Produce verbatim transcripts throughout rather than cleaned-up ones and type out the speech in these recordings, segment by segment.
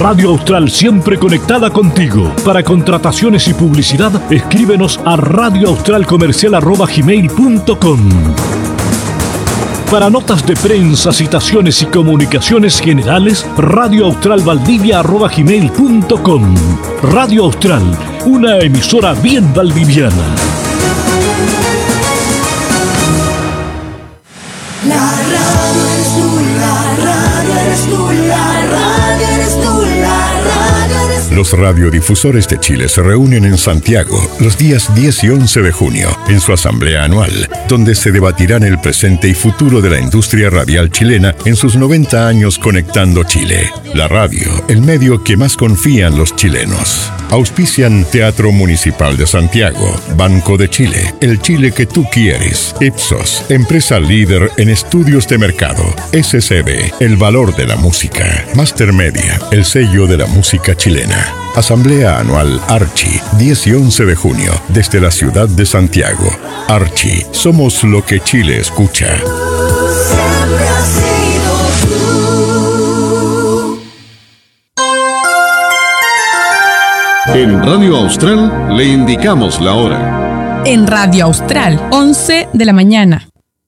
Radio Austral, siempre conectada contigo. Para contrataciones y publicidad, escríbenos a radioaustralcomercial arroba gmail punto com. Para notas de prensa, citaciones y comunicaciones generales, radioaustralvaldivia arroba gmail punto com. Radio Austral, una emisora bien valdiviana. La radio eres tú, la radio eres tú, la radio eres tú, la radio eres tú. Los radiodifusores de Chile se reúnen en Santiago los días diez y once de junio en su asamblea anual, donde se debatirán el presente y futuro de la industria radial chilena en sus noventa años conectando Chile. La radio, el medio que más confían los chilenos. Auspician Teatro Municipal de Santiago, Banco de Chile, el Chile que tú quieres, Ipsos, empresa líder en estudios de mercado, S C B, el valor de la música, Master Media, el sello de la música chilena. Asamblea Anual Archi, diez y once de junio, desde la ciudad de Santiago. Archi, somos lo que Chile escucha. Siempre has sido tú. En Radio Austral le indicamos la hora. En Radio Austral, once de la mañana.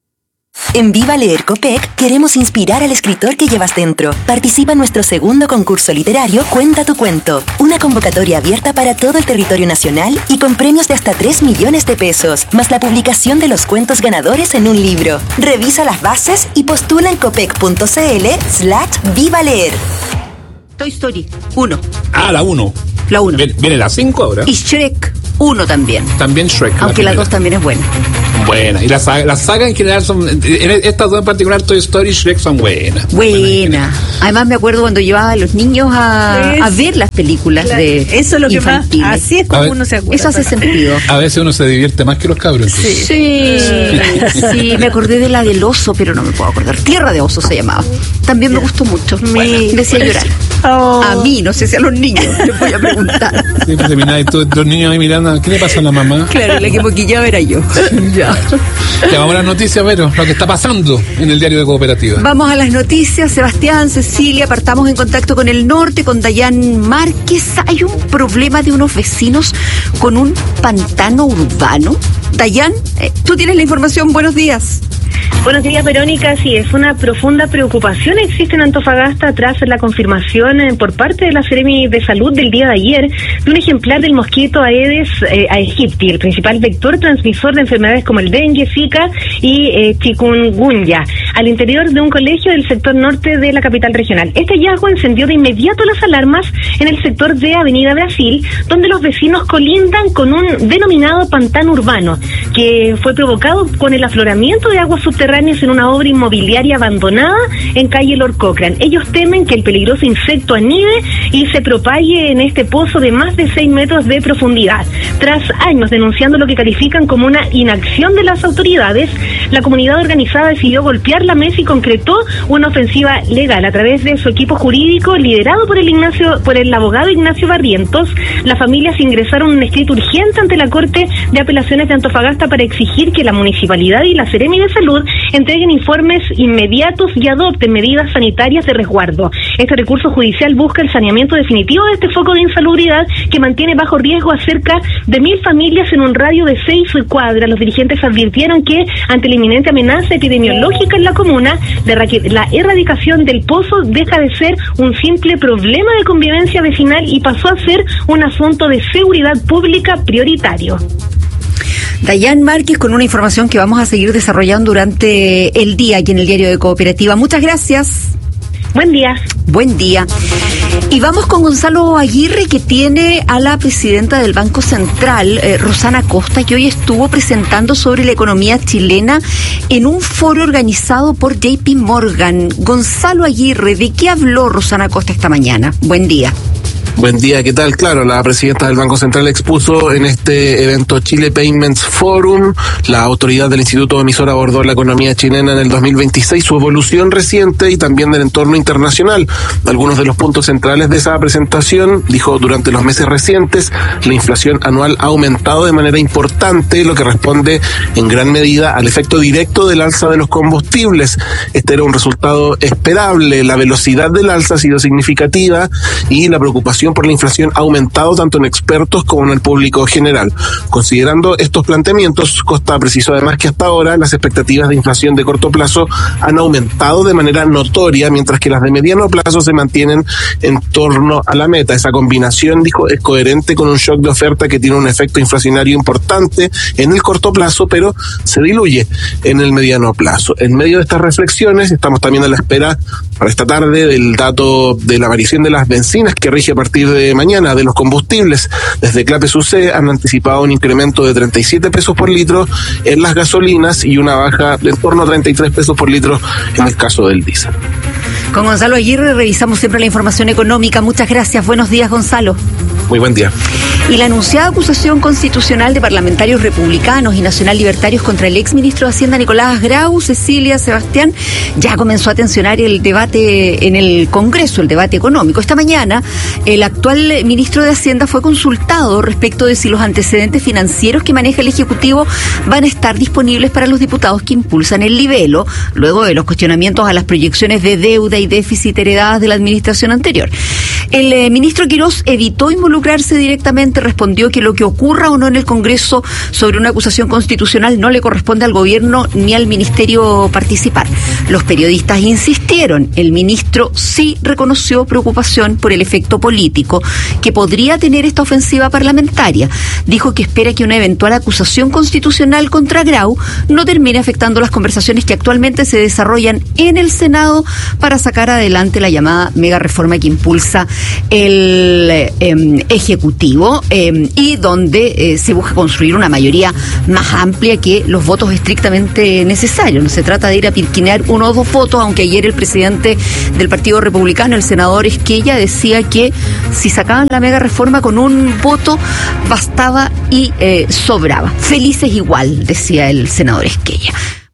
En Viva Leer Copec queremos inspirar al escritor que llevas dentro. Participa en nuestro segundo concurso literario Cuenta tu cuento. Una convocatoria abierta para todo el territorio nacional y con premios de hasta tres millones de pesos, más la publicación de los cuentos ganadores en un libro. Revisa las bases y postula en copec.cl slash Viva Leer. Toy Story uno. Ah, la uno. La uno. Viene, viene la cinco ahora. Y Shrek uno también. También Shrek. Aunque la dos dos también es buena. Buena. Y las sagas la saga en general son. En estas dos en particular, Toy Story y Shrek son buenas. Buena. Además, me acuerdo cuando llevaba a los niños a, Es, a ver las películas claro, de eso es lo que infantiles. más. Así es como ver, uno se acuerda. Eso hace sentido. A veces uno se divierte más que los cabros. Sí. Sí, sí, me acordé de la del oso, pero no me puedo acordar. Tierra de Osos se llamaba. También me gustó mucho. Me decía llorar. Oh. A mí, no sé si a los niños, les voy a preguntar. Sí, pues, terminaba y todos los niños ahí mirando, ¿qué le pasa a la mamá? Claro, la que poquillaba era yo. Ya. Ya vamos a las noticias, pero lo que está pasando en el diario de Cooperativa. Vamos a las noticias. Sebastián, Cecilia, partamos en contacto con el norte, con Dayan Márquez. Hay un problema de unos vecinos con un pantano urbano. Dayan, eh, tú tienes la información. Buenos días. Buenos días, Verónica. Sí, es una profunda preocupación existe en Antofagasta tras la confirmación eh, por parte de la Seremi de Salud del día de ayer de un ejemplar del mosquito Aedes eh, aegypti, el principal vector transmisor de enfermedades como el dengue, zika y eh, chikungunya, al interior de un colegio del sector norte de la capital regional. Este hallazgo encendió de inmediato las alarmas en el sector de Avenida Brasil, donde los vecinos colindan con un denominado pantano urbano, que fue provocado con el afloramiento de aguas subterráneas en una obra inmobiliaria abandonada en calle Lord Cochrane. Ellos temen que el peligroso insecto anide y se propague en este pozo de más de seis metros de profundidad. Tras años denunciando lo que califican como una inacción de las autoridades, la comunidad organizada decidió golpear la mesa y concretó una ofensiva legal a través de su equipo jurídico liderado por el Ignacio, por el abogado Ignacio Barrientos. Las familias ingresaron un escrito urgente ante la Corte de Apelaciones de Antofagasta para exigir que la municipalidad y la Seremi de Salud entreguen informes inmediatos y adopten medidas sanitarias de resguardo. Este recurso judicial busca el saneamiento definitivo de este foco de insalubridad que mantiene bajo riesgo a cerca de mil familias en un radio de seis cuadras. Los dirigentes advirtieron que ante la inminente amenaza epidemiológica en la comuna, la erradicación del pozo deja de ser un simple problema de convivencia vecinal y pasó a ser un asunto de seguridad pública prioritario. Dayan Márquez con una información que vamos a seguir desarrollando durante el día aquí en el diario de Cooperativa. Muchas gracias. Buen día. Buen día. Y vamos con Gonzalo Aguirre, que tiene a la presidenta del Banco Central, eh, Rosana Costa, que hoy estuvo presentando sobre la economía chilena en un foro organizado por J P Morgan. Gonzalo Aguirre, ¿de qué habló Rosana Costa esta mañana? Buen día. Buen día, ¿qué tal? Claro, la presidenta del Banco Central expuso en este evento Chile Payments Forum, la autoridad del Instituto Emisor abordó la economía chilena en el dos mil veintiséis, su evolución reciente y también del entorno internacional. Algunos de los puntos centrales de esa presentación, dijo, durante los meses recientes, la inflación anual ha aumentado de manera importante, lo que responde en gran medida al efecto directo del alza de los combustibles. Este era un resultado esperable, la velocidad del alza ha sido significativa y la preocupación por la inflación ha aumentado tanto en expertos como en el público general. Considerando estos planteamientos, Costa precisó además que hasta ahora las expectativas de inflación de corto plazo han aumentado de manera notoria, mientras que las de mediano plazo se mantienen en torno a la meta. Esa combinación, dijo, es coherente con un shock de oferta que tiene un efecto inflacionario importante en el corto plazo, pero se diluye en el mediano plazo. En medio de estas reflexiones, estamos también a la espera para esta tarde del dato de la variación de las bencinas que rige a partir de mañana, de los combustibles. Desde Clapes U C han anticipado un incremento de treinta y siete pesos por litro en las gasolinas y una baja de en torno a treinta y tres pesos por litro en el caso del diésel. Con Gonzalo Aguirre revisamos siempre la información económica. Muchas gracias. Buenos días, Gonzalo. Muy buen día. Y la anunciada acusación constitucional de parlamentarios republicanos y nacional libertarios contra el exministro de Hacienda Nicolás Grau, Cecilia Sebastián, ya comenzó a tensionar el debate en el Congreso, el debate económico. Esta mañana, el actual ministro de Hacienda fue consultado respecto de si los antecedentes financieros que maneja el Ejecutivo van a estar disponibles para los diputados que impulsan el libelo, luego de los cuestionamientos a las proyecciones de deuda y déficit heredadas de la administración anterior. El eh, ministro Quirós evitó involucrarse directamente, respondió que lo que ocurra o no en el Congreso sobre una acusación constitucional no le corresponde al gobierno ni al ministerio participar. Los periodistas insistieron, el ministro sí reconoció preocupación por el efecto político que podría tener esta ofensiva parlamentaria. Dijo que espera que una eventual acusación constitucional contra Grau no termine afectando las conversaciones que actualmente se desarrollan en el Senado para sacar adelante la llamada mega reforma que impulsa el eh, Ejecutivo eh, y donde eh, se busca construir una mayoría más amplia que los votos estrictamente necesarios. No se trata de ir a pirquinear uno o dos votos, aunque ayer el presidente del Partido Republicano, el senador Esquella, decía que si sacaban la mega reforma con un voto bastaba y eh, sobraba. Felices igual, decía el senador Esquella.